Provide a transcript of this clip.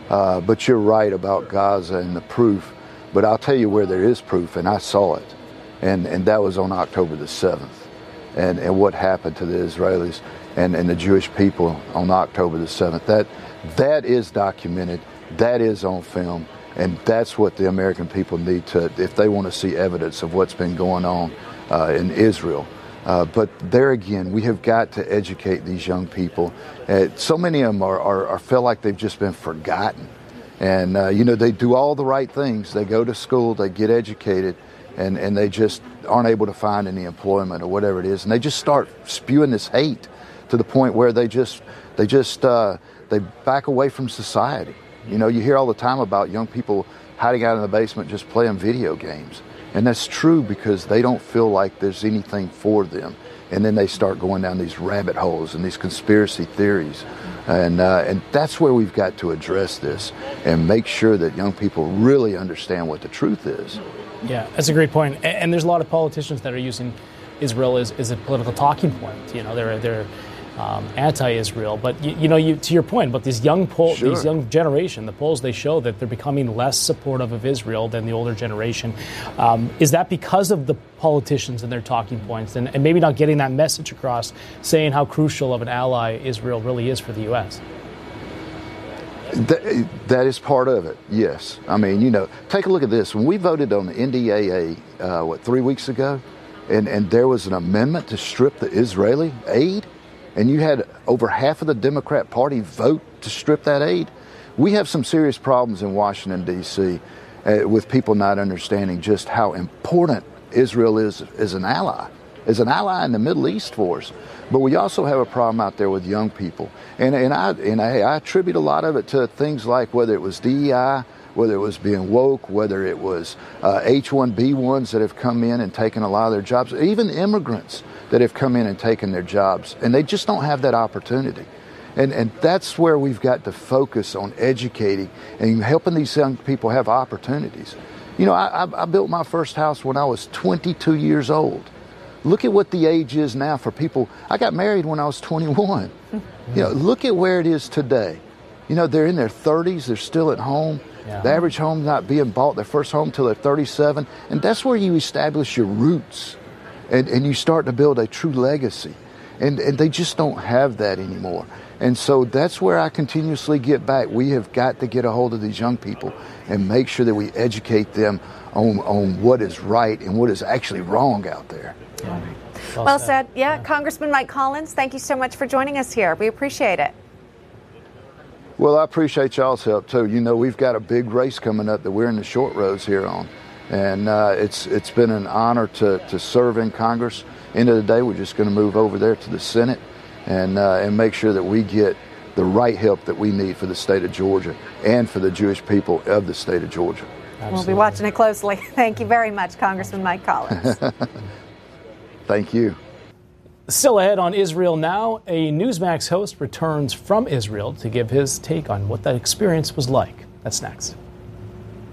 But you're right about Gaza and the proof. But I'll tell you where there is proof, and I saw it. And that was on October the 7th. And what happened to the Israelis and the Jewish people on October the 7th. That is documented. That is on film. And that's what the American people need to, if they want to see evidence of what's been going on in Israel. But there again, we have got to educate these young people. So many of them are feel like they've just been forgotten. And, they do all the right things. They go to school, they get educated, and they just aren't able to find any employment or whatever it is. And they just start spewing this hate to the point where they back away from society. You hear all the time about young people hiding out in the basement just playing video games. And that's true because they don't feel like there's anything for them. And then they start going down these rabbit holes and these conspiracy theories. And that's where we've got to address this and make sure that young people really understand what the truth is. Yeah, that's a great point. And there's a lot of politicians that are using Israel as a political talking point. They're anti-Israel. But, to your point about this young these young generation, the polls, they show that they're becoming less supportive of Israel than the older generation. Is that because of the politicians and their talking points and maybe not getting that message across, saying how crucial of an ally Israel really is for the U.S.? That is part of it, yes. I mean, take a look at this. When we voted on the NDAA, 3 weeks ago, and there was an amendment to strip the Israeli aid, and you had over half of the Democrat Party vote to strip that aid. We have some serious problems in Washington, D.C. With people not understanding just how important Israel is as an ally in the Middle East for us. But we also have a problem out there with young people. And I attribute a lot of it to things like whether it was DEI, whether it was being woke, whether it was H-1B1s that have come in and taken a lot of their jobs, even immigrants that have come in and taken their jobs, and they just don't have that opportunity. And that's where we've got to focus on educating and helping these young people have opportunities. I built my first house when I was 22 years old. Look at what the age is now for people. I got married when I was 21. Look at where it is today. They're in their 30s, they're still at home. Yeah. The average home not being bought, their first home till they're 37. And that's where you establish your roots. And you start to build a true legacy. And they just don't have that anymore. And so that's where I continuously get back. We have got to get a hold of these young people and make sure that we educate them on what is right and what is actually wrong out there. Yeah. Well said. Yeah, Congressman Mike Collins, thank you so much for joining us here. We appreciate it. Well, I appreciate y'all's help, too. We've got a big race coming up that we're in the short rows here on. And it's been an honor to serve in Congress. End of the day, we're just going to move over there to the Senate and make sure that we get the right help that we need for the state of Georgia and for the Jewish people of the state of Georgia. Absolutely. We'll be watching it closely. Thank you very much, Congressman Mike Collins. Thank you. Still ahead on Israel Now, a Newsmax host returns from Israel to give his take on what that experience was like. That's next.